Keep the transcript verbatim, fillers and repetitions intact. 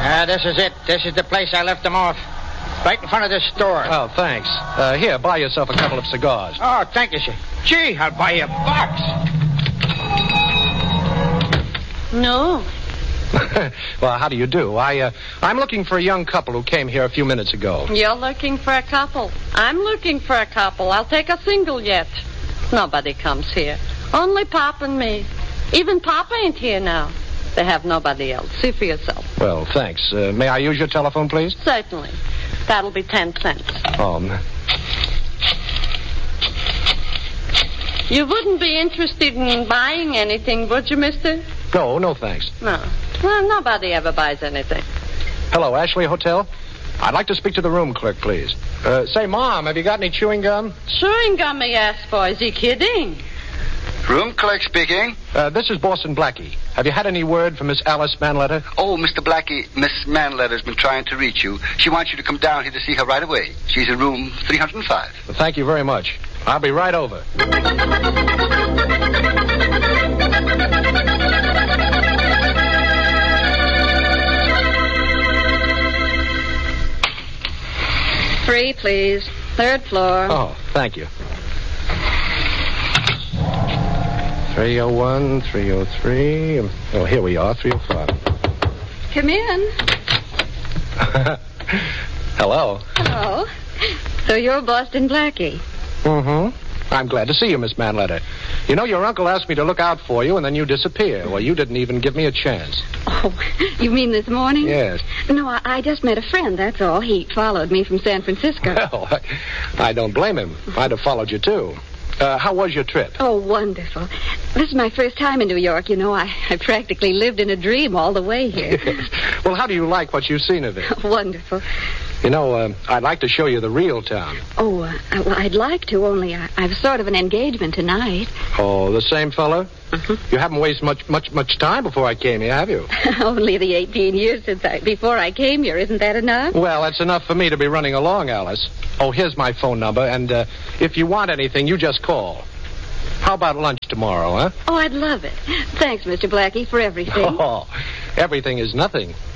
Uh, this is it. This is the place I left them off. Right in front of this store. Oh, thanks. Uh, here, buy yourself a couple of cigars. Oh, thank you, sir. Gee, I'll buy you a box. No. Well, how do you do? I, uh, I'm looking for a young couple who came here a few minutes ago. You're looking for a couple. I'm looking for a couple. I'll take a single yet. Nobody comes here. Only Pop and me. Even Pop ain't here now. They have nobody else. See for yourself. Well, thanks. Uh, may I use your telephone, please? Certainly. That'll be ten cents. Oh, man. You wouldn't be interested in buying anything, would you, mister? No, no thanks. No. Well, nobody ever buys anything. Hello, Ashley Hotel? I'd like to speak to the room clerk, please. Uh, say, Mom, have you got any chewing gum? Chewing gum, he asked for. Is he kidding? Room clerk speaking. Uh, this is Boston Blackie. Have you had any word from Miss Alice Manletter? Oh, Mister Blackie, Miss Manletter's been trying to reach you. She wants you to come down here to see her right away. She's in room three oh five. Well, thank you very much. I'll be right over. Three, please. Third floor. Oh, thank you. three oh one, three oh three. Oh, here we are, three oh five. Come in. Hello. Hello. So you're Boston Blackie. Mm-hmm. I'm glad to see you, Miss Manletter. You know, your uncle asked me to look out for you, and then you disappear. Well, you didn't even give me a chance. Oh, you mean this morning? Yes. No, I, I just met a friend, that's all. He followed me from San Francisco. Well, I, I don't blame him. I'd have followed you, too. Uh, how was your trip? Oh, wonderful. This is my first time in New York, you know. I, I practically lived in a dream all the way here. Yes. Well, how do you like what you've seen of it? Wonderful. You know, uh, I'd like to show you the real town. Oh, uh, well, I'd like to, only I, I've sort of an engagement tonight. Oh, the same fellow? Uh-huh. You haven't wasted much, much, much time before I came here, have you? Only the eighteen years since I, before I came here. Isn't that enough? Well, that's enough for me to be running along, Alice. Oh, here's my phone number, and uh, if you want anything, you just call. How about lunch tomorrow, huh? Oh, I'd love it. Thanks, Mister Blackie, for everything. Oh, everything is nothing.